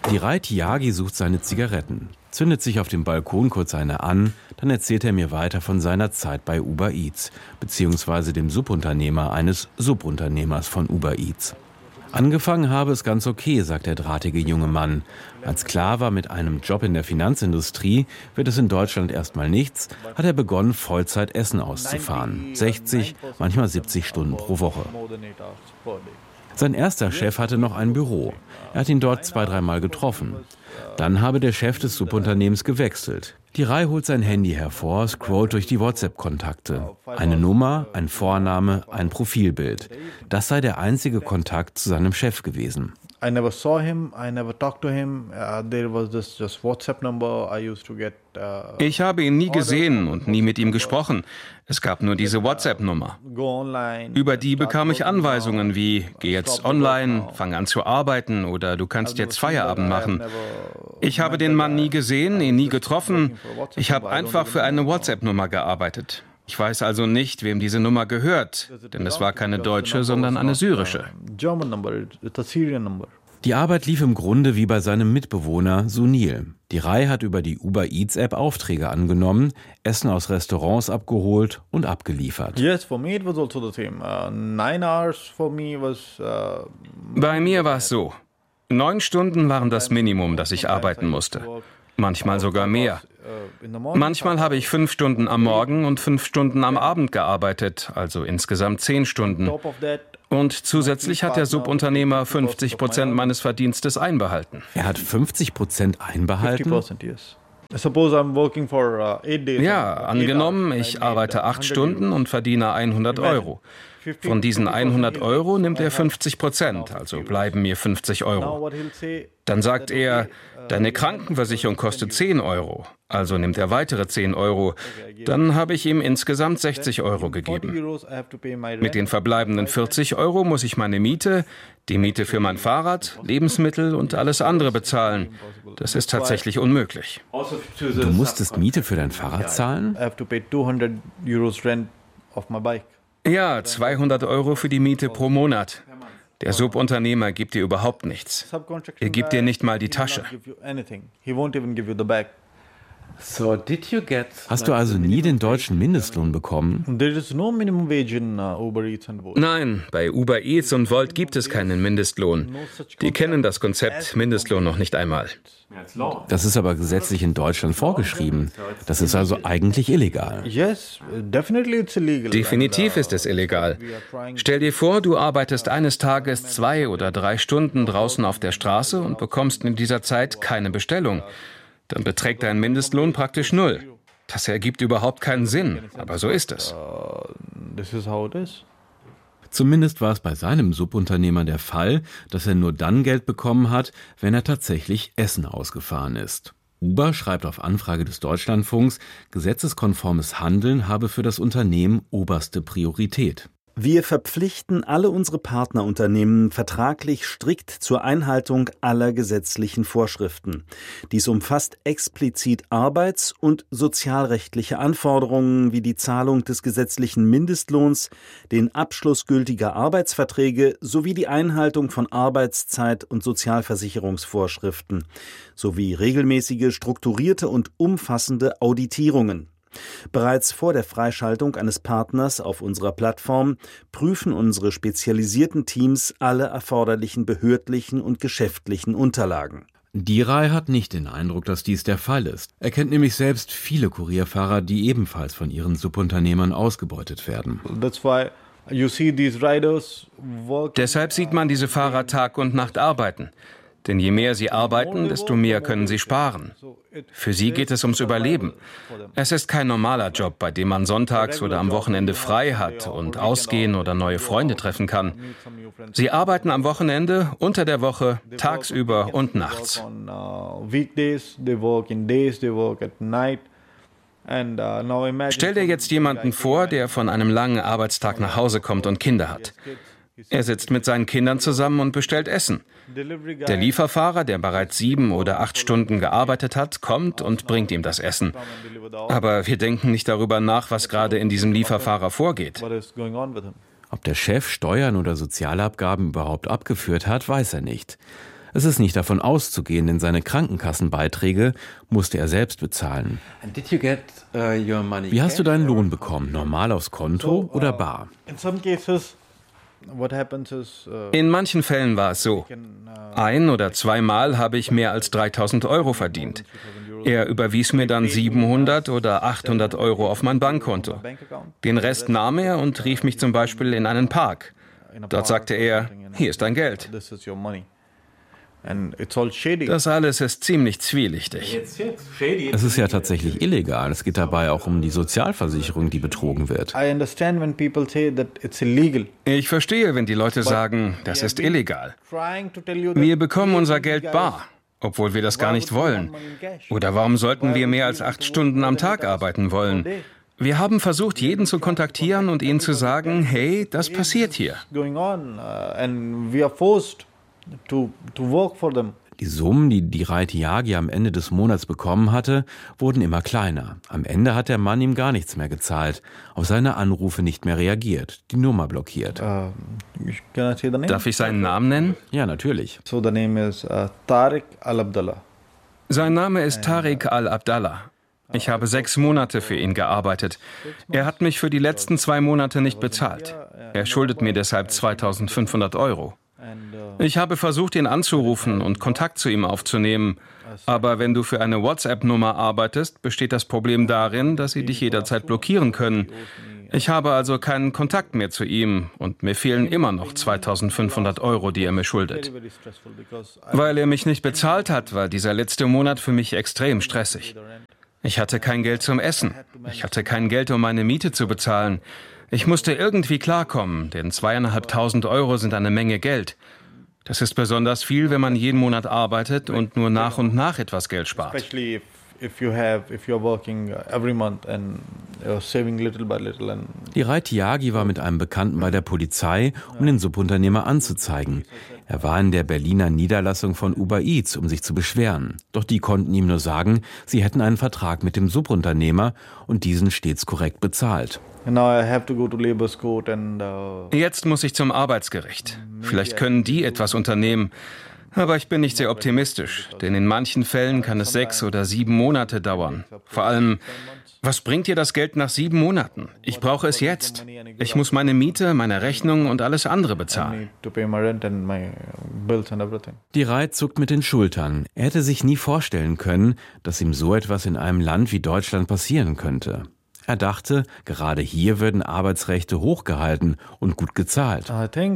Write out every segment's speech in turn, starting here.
Dhiray Tyagi sucht seine Zigaretten, zündet sich auf dem Balkon kurz eine an, dann erzählt er mir weiter von seiner Zeit bei Uber Eats, beziehungsweise dem Subunternehmer eines Subunternehmers von Uber Eats. Angefangen habe es ganz okay, sagt der drahtige junge Mann. Als klar war, mit einem Job in der Finanzindustrie wird es in Deutschland erstmal nichts, hat er begonnen, Vollzeit Essen auszufahren. 60, manchmal 70 Stunden pro Woche. Sein erster Chef hatte noch ein Büro. Er hat ihn dort 2-3 Mal getroffen. Dann habe der Chef des Subunternehmens gewechselt. Dhiray holt sein Handy hervor, scrollt durch die WhatsApp-Kontakte. Eine Nummer, ein Vorname, ein Profilbild. Das sei der einzige Kontakt zu seinem Chef gewesen. I never saw him, I never talked to him. There was this just WhatsApp number I used to get. Ich habe ihn nie gesehen und nie mit ihm gesprochen. Es gab nur diese WhatsApp-Nummer. Über die bekam ich Anweisungen wie, geh jetzt online, fang an zu arbeiten oder du kannst jetzt Feierabend machen. Ich habe den Mann nie gesehen, ihn nie getroffen. Ich habe einfach für eine WhatsApp-Nummer gearbeitet. Ich weiß also nicht, wem diese Nummer gehört, denn es war keine deutsche, sondern eine syrische. Die Arbeit lief im Grunde wie bei seinem Mitbewohner Sunil. Dhiray hat über die Uber Eats App Aufträge angenommen, Essen aus Restaurants abgeholt und abgeliefert. Bei mir war es so. 9 Stunden waren das Minimum, das ich arbeiten musste. Manchmal sogar mehr. Manchmal habe ich 5 Stunden am Morgen und 5 Stunden am Abend gearbeitet, also insgesamt 10 Stunden. Und zusätzlich hat der Subunternehmer 50% meines Verdienstes einbehalten. Er hat 50% einbehalten? Ja, angenommen, ich arbeite 8 Stunden und verdiene 100 Euro. Von diesen 100 Euro nimmt er 50%, also bleiben mir 50 Euro. Dann sagt er, deine Krankenversicherung kostet 10 Euro, also nimmt er weitere 10 Euro. Dann habe ich ihm insgesamt 60 Euro gegeben. Mit den verbleibenden 40 Euro muss ich meine Miete, die Miete für mein Fahrrad, Lebensmittel und alles andere bezahlen. Das ist tatsächlich unmöglich. Du musstest Miete für dein Fahrrad zahlen? Ja, 200 Euro für die Miete pro Monat. Der Subunternehmer gibt dir überhaupt nichts. Er gibt dir nicht mal die Tasche. Hast du also nie den deutschen Mindestlohn bekommen? Nein, bei Uber Eats und Wolt gibt es keinen Mindestlohn. Die kennen das Konzept Mindestlohn noch nicht einmal. Das ist aber gesetzlich in Deutschland vorgeschrieben. Das ist also eigentlich illegal. Definitiv ist es illegal. Stell dir vor, du arbeitest eines Tages 2 oder 3 Stunden draußen auf der Straße und bekommst in dieser Zeit keine Bestellung. Dann beträgt dein Mindestlohn praktisch 0. Das ergibt überhaupt keinen Sinn, aber so ist es. Zumindest war es bei seinem Subunternehmer der Fall, dass er nur dann Geld bekommen hat, wenn er tatsächlich Essen ausgefahren ist. Uber schreibt auf Anfrage des Deutschlandfunks, gesetzeskonformes Handeln habe für das Unternehmen oberste Priorität. Wir verpflichten alle unsere Partnerunternehmen vertraglich strikt zur Einhaltung aller gesetzlichen Vorschriften. Dies umfasst explizit arbeits- und sozialrechtliche Anforderungen wie die Zahlung des gesetzlichen Mindestlohns, den Abschluss gültiger Arbeitsverträge sowie die Einhaltung von Arbeitszeit- und Sozialversicherungsvorschriften sowie regelmäßige, strukturierte und umfassende Auditierungen. Bereits vor der Freischaltung eines Partners auf unserer Plattform prüfen unsere spezialisierten Teams alle erforderlichen behördlichen und geschäftlichen Unterlagen. Dhiray hat nicht den Eindruck, dass dies der Fall ist. Er kennt nämlich selbst viele Kurierfahrer, die ebenfalls von ihren Subunternehmern ausgebeutet werden. Deshalb sieht man diese Fahrer Tag und Nacht arbeiten. Denn je mehr sie arbeiten, desto mehr können sie sparen. Für sie geht es ums Überleben. Es ist kein normaler Job, bei dem man sonntags oder am Wochenende frei hat und ausgehen oder neue Freunde treffen kann. Sie arbeiten am Wochenende, unter der Woche, tagsüber und nachts. Stell dir jetzt jemanden vor, der von einem langen Arbeitstag nach Hause kommt und Kinder hat. Er sitzt mit seinen Kindern zusammen und bestellt Essen. Der Lieferfahrer, der bereits 7 oder 8 Stunden gearbeitet hat, kommt und bringt ihm das Essen. Aber wir denken nicht darüber nach, was gerade in diesem Lieferfahrer vorgeht. Ob der Chef Steuern oder Sozialabgaben überhaupt abgeführt hat, weiß er nicht. Es ist nicht davon auszugehen, denn seine Krankenkassenbeiträge musste er selbst bezahlen. Wie hast du deinen Lohn bekommen? Normal aufs Konto oder bar? In manchen Fällen war es so. 1- oder 2-mal habe ich mehr als 3.000 Euro verdient. Er überwies mir dann 700 oder 800 Euro auf mein Bankkonto. Den Rest nahm er und rief mich zum Beispiel in einen Park. Dort sagte er, hier ist dein Geld. Das alles ist ziemlich zwielichtig. Es ist ja tatsächlich illegal. Es geht dabei auch um die Sozialversicherung, die betrogen wird. Ich verstehe, wenn die Leute sagen, das ist illegal. Wir bekommen unser Geld bar, obwohl wir das gar nicht wollen. Oder warum sollten wir mehr als 8 Stunden am Tag arbeiten wollen? Wir haben versucht, jeden zu kontaktieren und ihnen zu sagen, hey, das passiert hier. Die Summen, die Rai Tyagi am Ende des Monats bekommen hatte, wurden immer kleiner. Am Ende hat der Mann ihm gar nichts mehr gezahlt, auf seine Anrufe nicht mehr reagiert, die Nummer blockiert. Darf ich seinen Namen nennen? Ja, natürlich. Sein Name ist Tariq Al-Abdallah. Ich habe 6 Monate für ihn gearbeitet. Er hat mich für die letzten 2 Monate nicht bezahlt. Er schuldet mir deshalb 2.500 Euro. Ich habe versucht, ihn anzurufen und Kontakt zu ihm aufzunehmen. Aber wenn du für eine WhatsApp-Nummer arbeitest, besteht das Problem darin, dass sie dich jederzeit blockieren können. Ich habe also keinen Kontakt mehr zu ihm und mir fehlen immer noch 2.500 Euro, die er mir schuldet. Weil er mich nicht bezahlt hat, war dieser letzte Monat für mich extrem stressig. Ich hatte kein Geld zum Essen. Ich hatte kein Geld, um meine Miete zu bezahlen. Ich musste irgendwie klarkommen, denn 2.500 Euro sind eine Menge Geld. Das ist besonders viel, wenn man jeden Monat arbeitet und nur nach und nach etwas Geld spart. Die Rai Tyagi war mit einem Bekannten bei der Polizei, um den Subunternehmer anzuzeigen. Er war in der Berliner Niederlassung von Uber Eats, um sich zu beschweren. Doch die konnten ihm nur sagen, sie hätten einen Vertrag mit dem Subunternehmer und diesen stets korrekt bezahlt. Jetzt muss ich zum Arbeitsgericht. Vielleicht können die etwas unternehmen. Aber ich bin nicht sehr optimistisch, denn in manchen Fällen kann es 6 oder 7 Monate dauern. Vor allem, was bringt dir das Geld nach 7 Monaten? Ich brauche es jetzt. Ich muss meine Miete, meine Rechnung und alles andere bezahlen. Die Rai zuckt mit den Schultern. Er hätte sich nie vorstellen können, dass ihm so etwas in einem Land wie Deutschland passieren könnte. Er dachte, gerade hier würden Arbeitsrechte hochgehalten und gut gezahlt.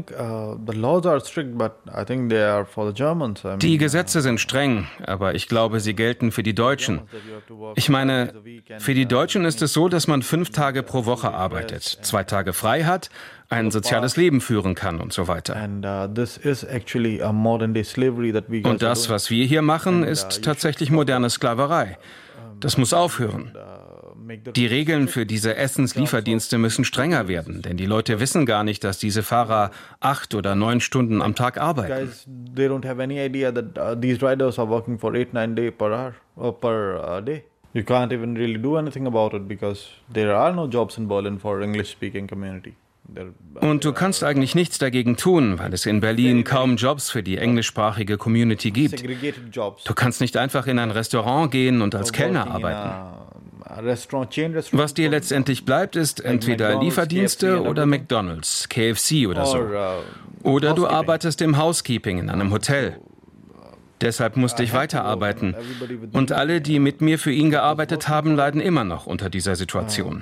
Die Gesetze sind streng, aber ich glaube, sie gelten für die Deutschen. Ich meine, für die Deutschen ist es so, dass man 5 Tage pro Woche arbeitet, 2 Tage frei hat, ein soziales Leben führen kann und so weiter. Und das, was wir hier machen, ist tatsächlich moderne Sklaverei. Das muss aufhören. Die Regeln für diese Essenslieferdienste müssen strenger werden, denn die Leute wissen gar nicht, dass diese Fahrer 8 oder 9 Stunden am Tag arbeiten. You can't even really do anything about it because there are no jobs in Berlin for English-speaking community. Und du kannst eigentlich nichts dagegen tun, weil es in Berlin kaum Jobs für die englischsprachige Community gibt. Du kannst nicht einfach in ein Restaurant gehen und als Kellner arbeiten. Was dir letztendlich bleibt, ist entweder Lieferdienste oder McDonald's, KFC oder so. Oder du arbeitest im Housekeeping in einem Hotel. Deshalb musste ich weiterarbeiten. Und alle, die mit mir für ihn gearbeitet haben, leiden immer noch unter dieser Situation.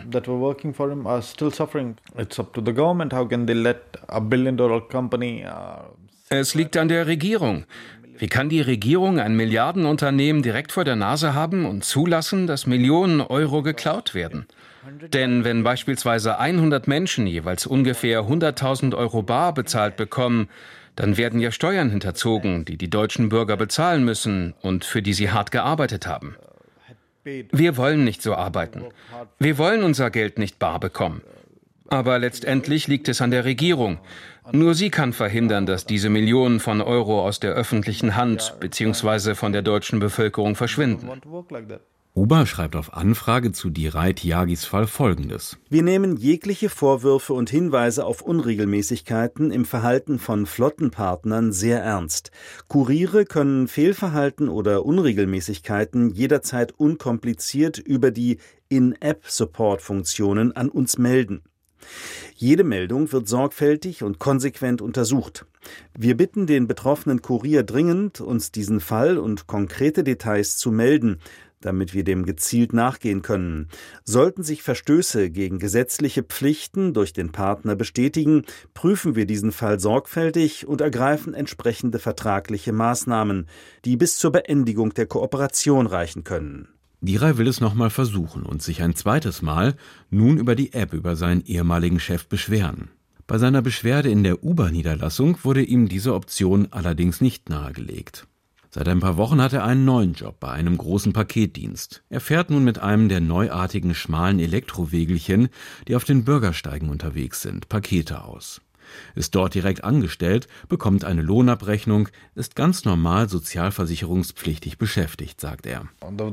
Es liegt an der Regierung. Wie kann die Regierung ein Milliardenunternehmen direkt vor der Nase haben und zulassen, dass Millionen Euro geklaut werden? Denn wenn beispielsweise 100 Menschen jeweils ungefähr 100.000 Euro bar bezahlt bekommen, dann werden ja Steuern hinterzogen, die die deutschen Bürger bezahlen müssen und für die sie hart gearbeitet haben. Wir wollen nicht so arbeiten. Wir wollen unser Geld nicht bar bekommen. Aber letztendlich liegt es an der Regierung. Nur sie kann verhindern, dass diese Millionen von Euro aus der öffentlichen Hand bzw. von der deutschen Bevölkerung verschwinden. Uber schreibt auf Anfrage zu Diray Tyagis Fall Folgendes: Wir nehmen jegliche Vorwürfe und Hinweise auf Unregelmäßigkeiten im Verhalten von Flottenpartnern sehr ernst. Kuriere können Fehlverhalten oder Unregelmäßigkeiten jederzeit unkompliziert über die In-App-Support-Funktionen an uns melden. Jede Meldung wird sorgfältig und konsequent untersucht. Wir bitten den betroffenen Kurier dringend, uns diesen Fall und konkrete Details zu melden, damit wir dem gezielt nachgehen können. Sollten sich Verstöße gegen gesetzliche Pflichten durch den Partner bestätigen, prüfen wir diesen Fall sorgfältig und ergreifen entsprechende vertragliche Maßnahmen, die bis zur Beendigung der Kooperation reichen können. Diray will es nochmal versuchen und sich ein zweites Mal nun über die App über seinen ehemaligen Chef beschweren. Bei seiner Beschwerde in der Uber-Niederlassung wurde ihm diese Option allerdings nicht nahegelegt. Seit ein paar Wochen hat er einen neuen Job bei einem großen Paketdienst. Er fährt nun mit einem der neuartigen schmalen Elektrowegelchen, die auf den Bürgersteigen unterwegs sind, Pakete aus. Ist dort direkt angestellt, bekommt eine Lohnabrechnung, ist ganz normal sozialversicherungspflichtig beschäftigt, sagt er.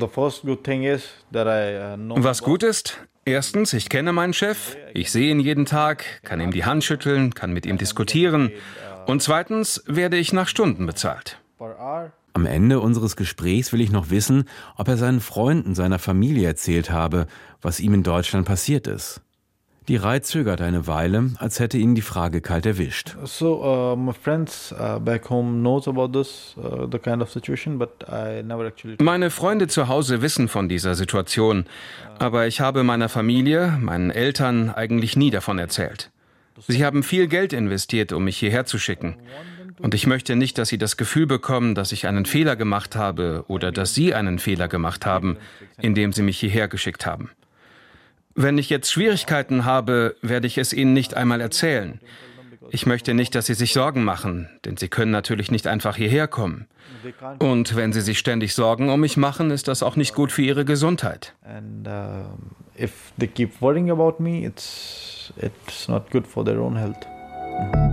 Was gut ist? Erstens, ich kenne meinen Chef, ich sehe ihn jeden Tag, kann ihm die Hand schütteln, kann mit ihm diskutieren. Und zweitens werde ich nach Stunden bezahlt. Am Ende unseres Gesprächs will ich noch wissen, ob er seinen Freunden, seiner Familie erzählt habe, was ihm in Deutschland passiert ist. Diray zögert eine Weile, als hätte ihn die Frage kalt erwischt. Meine Freunde zu Hause wissen von dieser Situation, aber ich habe meiner Familie, meinen Eltern eigentlich nie davon erzählt. Sie haben viel Geld investiert, um mich hierher zu schicken. Und ich möchte nicht, dass sie das Gefühl bekommen, dass ich einen Fehler gemacht habe oder dass sie einen Fehler gemacht haben, indem sie mich hierher geschickt haben. Wenn ich jetzt Schwierigkeiten habe, werde ich es ihnen nicht einmal erzählen. Ich möchte nicht, dass sie sich Sorgen machen, denn sie können natürlich nicht einfach hierher kommen. Und wenn sie sich ständig Sorgen um mich machen, ist das auch nicht gut für ihre Gesundheit. And if they keep worrying about me, it's not good for their own health.